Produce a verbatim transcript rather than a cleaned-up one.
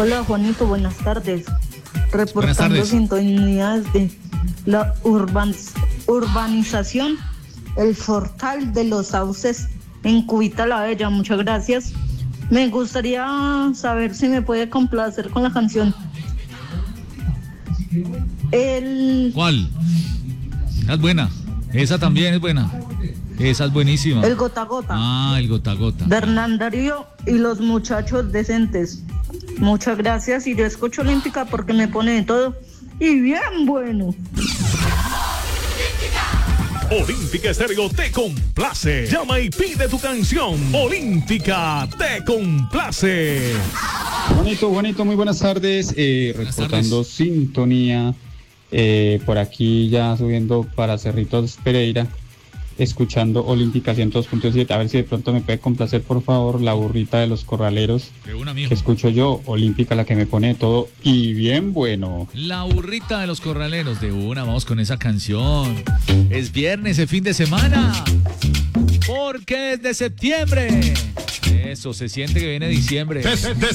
Hola Juanito, buenas tardes. Reportando Buenas tardes. sintonía de la urban, urbanización El Fortal de los Sauces en Cubita la Bella. Muchas gracias. Me gustaría saber si me puede complacer con la canción. El, ¿Cuál? Esa es buena. Esa también es buena. Esa es buenísima. el Gota Gota. Ah, el gota gota. De Hernán Darío y los muchachos decentes. Muchas gracias, y yo escucho Olímpica porque me pone de todo y bien bueno. Olímpica Estéreo te complace. Llama y pide tu canción. Olímpica te complace. Juanito, Juanito, muy buenas tardes. Eh, Buenas reportando tardes. sintonía eh, por aquí ya subiendo para Cerritos Pereira, escuchando Olímpica ciento dos punto siete. A ver si de pronto me puede complacer, por favor, la burrita de los corraleros De una, mijo. que escucho yo. Olímpica, la que me pone de todo y bien bueno. La burrita de los corraleros. De una, vamos con esa canción. Es viernes, es fin de semana. Porque es de septiembre. Eso, se siente que viene diciembre.